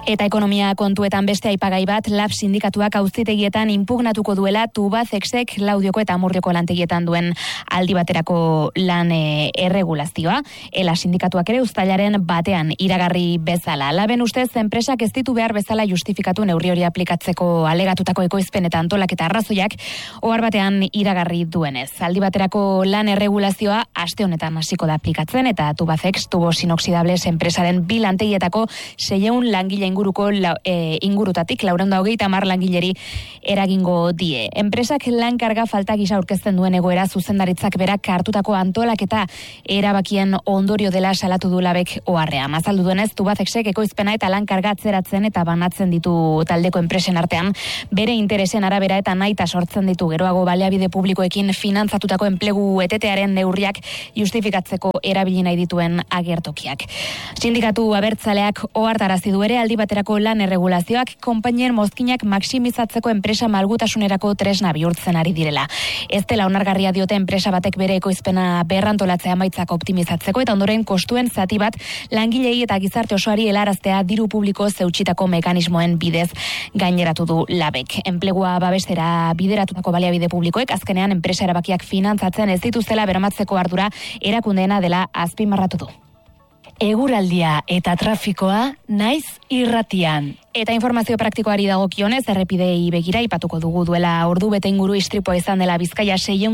Eta ekonomia kontuetan beste aipagai bat, LAB sindikatuak auzitegietan inpugnatuko duela Tubacexek Laudioko eta Amurrioko lantegietan duen aldi baterako lan erregulazioa. ELA sindikatuak ere uztailaren batean iragarri bezala. LABen ustez, enpresak ez ditu behar bezala justifikatu neurri hori aplikatzeko alegatutako ekoizpen eta antolaketa arrazoiak ohar batean iragarri duenez. Aldi baterako lan erregulazioa aste honetan hasiko da aplikatzen eta Tubacex Tubos Inoxidables enpresaren bi lantegietako 600 langile ingurutatik 430 langileri eragingo die. Enpresak lan karga falta gisa aurkezten duen egoera zuzendaritzak berak hartutako antolaketa erabakien ondorio dela salatu du LABek oharrean. Azaldu duenez, Tubacexek ekoizpena eta lan karga atzeratzen eta banatzen ditu taldeko enpresen artean bere interesen arabera eta nahita sortzen ditu geroago baliabide publikoekin finantzatutako enplegu etetearen neurriak justifikatzeko erabili nahi dituen agertokiak. Sindikatu abertzaleak ohartarazi du ere aldi baterako lan erregulazioak konpainien mozkinak maximizatzeko enpresa malgutasunerako tresna bihurtzen ari direla. Ez dela onargarria diote enpresa batek bere ekoizpena berrantolatzea emaitzak optimizatzeko eta ondoren kostuen zati bat langilei eta gizarte osoari helaraztea diru publiko zeutsitako mekanismoen bidez gaineratu du LABek. Enplegua babestera bideratutako baliabide publikoek azkenean enpresa erabakiak finantzatzen ez dituztela bermatzeko ardura erakundeena dela azpimarratu du. Eguraldia eta trafikoa naiz irratian. Eta informazio praktikoari dagokionez, errepidei begira ipatuko dugu duela ordu bete inguru istripua izan dela Bizkaia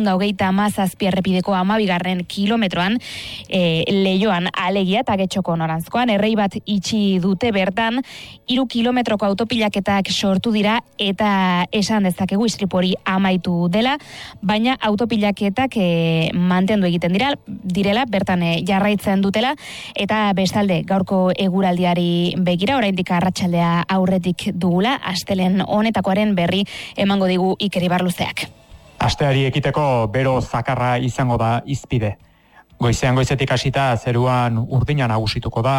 627 errepideko 12. kilometroan, Leioan alegia eta Getxoko noranzkoan, errei bat itxi dute bertan, 3 kilometroko autopilaketak sortu dira eta esan dezakegu istripu hori amaitu dela, baina autopilaketak mantendu egiten direla, bertan jarraitzen dutela, eta bestalde gaurko eguraldiari begira, oraindik arratsaldea aurretik dugula, astelen honetakoaren berri emango digu Iker Ibarluzeak. Asteari ekiteko bero zakarra izango da izpide. Goizetik hasita zeruan urdina nagusituko da,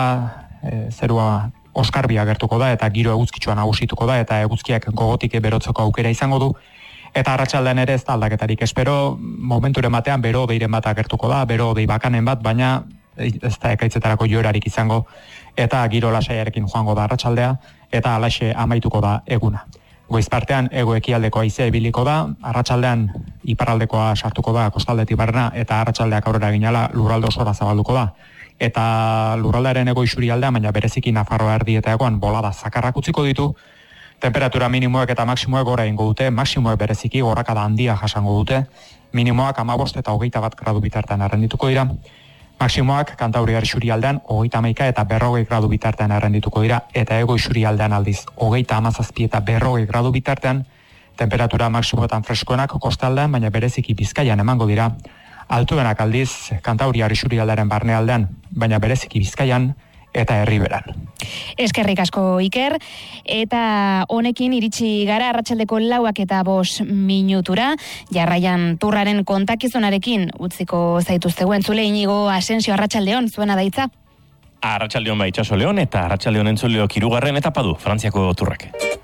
zerua oskarbia gertuko da eta giro eguzkitsua nagusituko da eta eguzkiak gogotik berotzeko aukera izango du. Eta arratsaldean ere ez da aldaketarik espero, momenturen batean bero deiren bat agertuko da, bero dei bakanen bat, baina ez da ekaitzetarako joerarik izango eta giro lasaiarekin joango da arratsaldea eta alaxe amaituko da eguna. Goiz partean hego-ekialdeko haize ibiliko da, arratsaldean iparraldekoa sartuko da kostaldetik barrena eta arratsaldeak aurrera ginala lurralde osora zabalduko da. Eta lurraldearen hego isurialdean, baina bereziki Nafarroa erdietakoan bolada zakarrak utziko ditu, temperatura minimoek eta maksimoek gora egingo dute, maksimoek bereziki gorakada handia jasango dute, minimoak 15 eta 21 gradu bitartean arrendituko dira, maksimoak Kantauriar isurialdean 31 eta 40 gradu bitartean arrendituko dira, eta hego isurialdean aldiz 37 eta 40 gradu bitartean, temperatura maksimoetan freskoenak kostaldean, baina bereziki Bizkaian emango dira, altuenak aldiz Kantauriar isurialdearen barnealdean, baina bereziki Bizkaian eta Herriberan. Eskerrik asko Iker, eta honekin iritsi gara arratsaldeko 4:05 jarraian turraren kontakizunarekin utziko zaituztegu entzule. Inigo Asensio, arratsaldeon, zuena daitza? Arratsaldeon Itxaso Leon eta arratsaldeon entzuleo 3. etapa du Frantziako turrak.